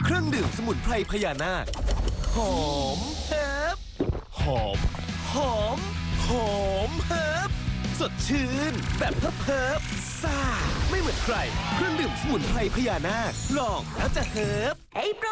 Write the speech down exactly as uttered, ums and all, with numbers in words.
เครื่องดื่มสมุนไพรพญานาคหอมเฮิบหอมหอมหอมเฮิบสดชื่นแบบเฮิบเฮิบซ่าไม่เหมือนใครเครื่องดื่มสมุนไพรพญานาคลองแล้วจะเฮิบ Hey bro